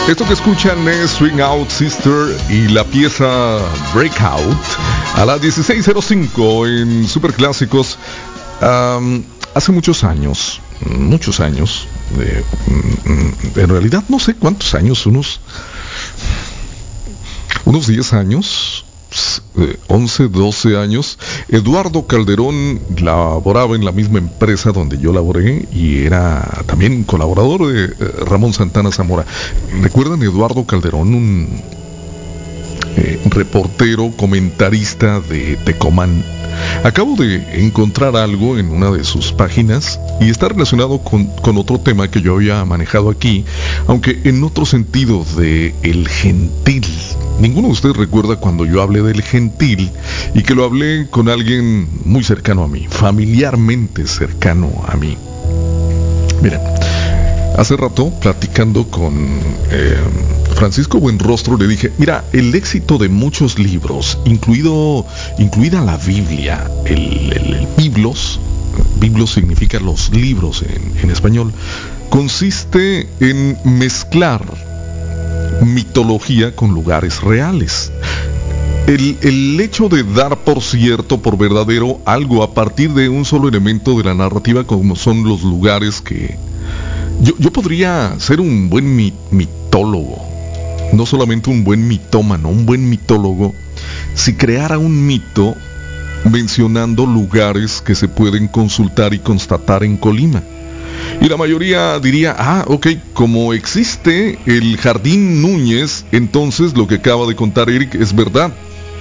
Esto que escuchan es Swing Out Sister y la pieza Breakout a las 16:05 en Superclásicos. Hace muchos años, en realidad no sé cuántos años, unos 10 años, 11, 12 años, Eduardo Calderón laboraba en la misma empresa donde yo laboré y era también colaborador de Ramón Santana Zamora. ¿Recuerdan Eduardo Calderón? Un reportero, comentarista de Tecomán. Acabo de encontrar algo en una de sus páginas y está relacionado con otro tema que yo había manejado aquí, aunque en otro sentido, de el gentil. Ninguno de ustedes recuerda cuando yo hablé del gentil y que lo hablé con alguien muy cercano a mí, familiarmente cercano a mí. Miren, hace rato, platicando con Francisco Buenrostro, le dije, mira, el éxito de muchos libros, incluida la Biblia, el Biblos significa los libros en español, consiste en mezclar mitología con lugares reales. El hecho de dar por cierto, por verdadero, algo a partir de un solo elemento de la narrativa, como son los lugares que... Yo podría ser un buen mitólogo, no solamente un buen mitómano, un buen mitólogo, si creara un mito mencionando lugares que se pueden consultar y constatar en Colima. Y la mayoría diría, ok, como existe el Jardín Núñez, entonces lo que acaba de contar Eric es verdad.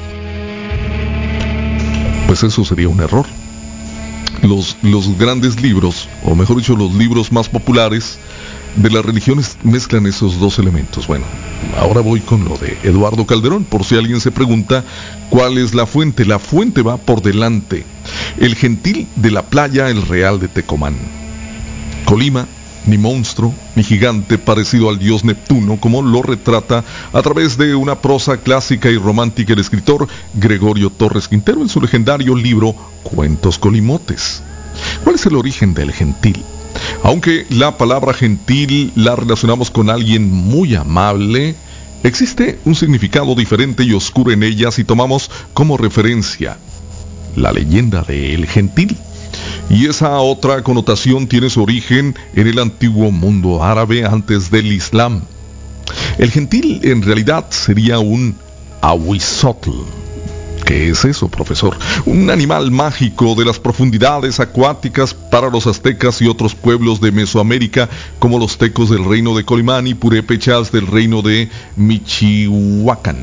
Pues eso sería un error. Los grandes libros, o mejor dicho, los libros más populares de las religiones mezclan esos dos elementos. Bueno, ahora voy con lo de Eduardo Calderón, por si alguien se pregunta cuál es la fuente. La fuente va por delante. El gentil de la playa El Real de Tecomán. Colima, ni monstruo, ni gigante parecido al dios Neptuno, como lo retrata a través de una prosa clásica y romántica el escritor Gregorio Torres Quintero en su legendario libro Cuentos Colimotes. ¿Cuál es el origen del gentil? Aunque la palabra gentil la relacionamos con alguien muy amable, existe un significado diferente y oscuro en ella si tomamos como referencia la leyenda de El Gentil. Y esa otra connotación tiene su origen en el antiguo mundo árabe antes del Islam. El gentil en realidad sería un ahuizotl. ¿Qué es eso, profesor? Un animal mágico de las profundidades acuáticas para los aztecas y otros pueblos de Mesoamérica, como los tecos del reino de Colimán y purépechas del reino de Michihuacán.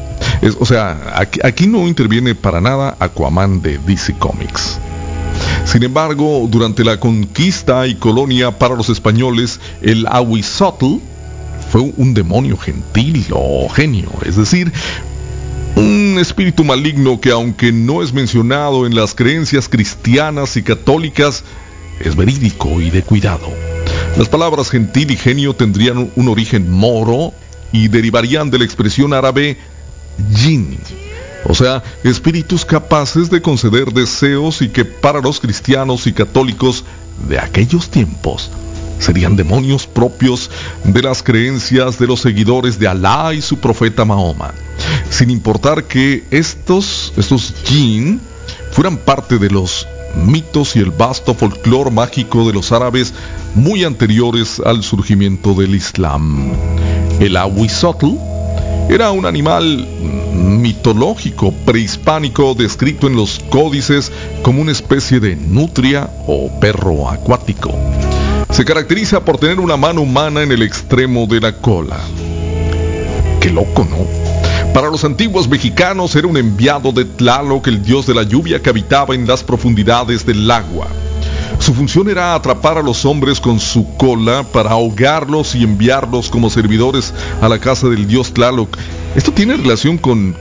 Aquí no interviene para nada Aquaman de DC Comics. Sin embargo, durante la conquista y colonia para los españoles, el ahuizotl fue un demonio gentil o genio, es decir, un espíritu maligno que, aunque no es mencionado en las creencias cristianas y católicas, es verídico y de cuidado. Las palabras gentil y genio tendrían un origen moro y derivarían de la expresión árabe jinn, o sea, espíritus capaces de conceder deseos y que para los cristianos y católicos de aquellos tiempos serían demonios propios de las creencias de los seguidores de Alá y su profeta Mahoma, sin importar que estos jinn fueran parte de los mitos y el vasto folclore mágico de los árabes muy anteriores al surgimiento del Islam. El ahuizotl era un animal mitológico prehispánico descrito en los códices como una especie de nutria o perro acuático. Se caracteriza por tener una mano humana en el extremo de la cola. Qué loco, ¿no? Para los antiguos mexicanos era un enviado de Tlaloc, el dios de la lluvia que habitaba en las profundidades del agua. Su función era atrapar a los hombres con su cola para ahogarlos y enviarlos como servidores a la casa del dios Tlaloc. Esto tiene relación con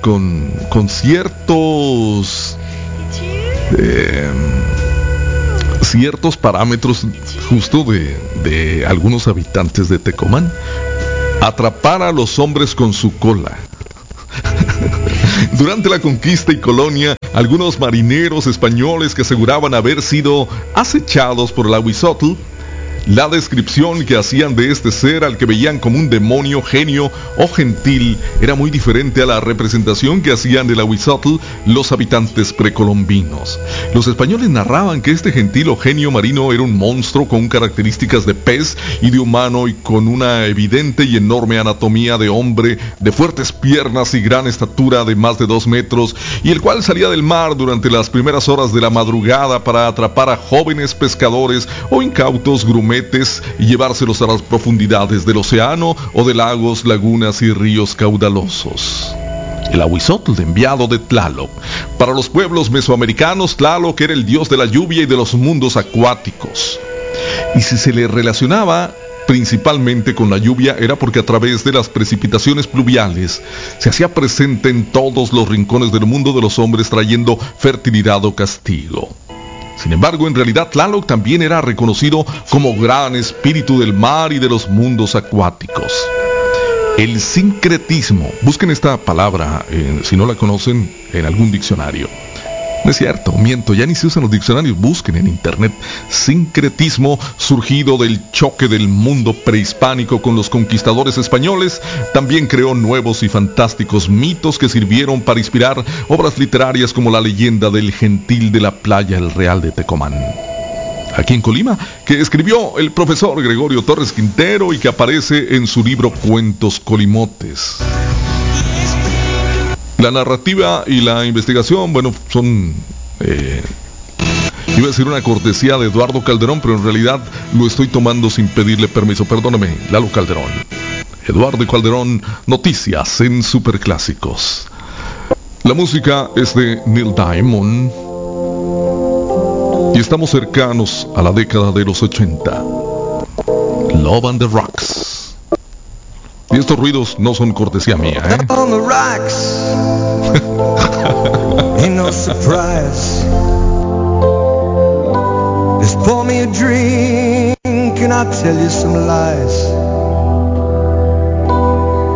ciertos parámetros justo de algunos habitantes de Tecomán. Atrapar a los hombres con su cola. Durante la conquista y colonia, algunos marineros españoles que aseguraban haber sido acechados por el ahuizotl La descripción que hacían de este ser al que veían como un demonio, genio o gentil era muy diferente a la representación que hacían del Ahuizotl los habitantes precolombinos. Los españoles narraban que este gentil o genio marino era un monstruo con características de pez y de humano y con una evidente y enorme anatomía de hombre, de fuertes piernas y gran estatura de más de 2 metros, y el cual salía del mar durante las primeras horas de la madrugada para atrapar a jóvenes pescadores o incautos grumetes y llevárselos a las profundidades del océano o de lagos, lagunas y ríos caudalosos. El Ahuizotl, enviado de Tlaloc. Para los pueblos mesoamericanos, Tlaloc era el dios de la lluvia y de los mundos acuáticos. Y si se le relacionaba principalmente con la lluvia, era porque a través de las precipitaciones pluviales se hacía presente en todos los rincones del mundo de los hombres, trayendo fertilidad o castigo. Sin embargo, en realidad Tlaloc también era reconocido como gran espíritu del mar y de los mundos acuáticos. El sincretismo, busquen esta palabra, si no la conocen, en algún diccionario. No es cierto, miento, ya ni se usan los diccionarios, busquen en internet. Sincretismo, surgido del choque del mundo prehispánico con los conquistadores españoles, también creó nuevos y fantásticos mitos que sirvieron para inspirar obras literarias como la leyenda del gentil de la playa El Real de Tecomán, aquí en Colima, que escribió el profesor Gregorio Torres Quintero y que aparece en su libro Cuentos Colimotes. La narrativa y la investigación, bueno, son, iba a decir una cortesía de Eduardo Calderón, pero en realidad lo estoy tomando sin pedirle permiso. Perdóname, Lalo Calderón. Eduardo Calderón, noticias en Superclásicos. La música es de Neil Diamond y estamos cercanos a la década de los 80. Love on the Rocks. Y estos ruidos no son cortesía mía, ¿eh? On the rocks, ain't no surprise. Just pour me a drink and I'll tell you some lies.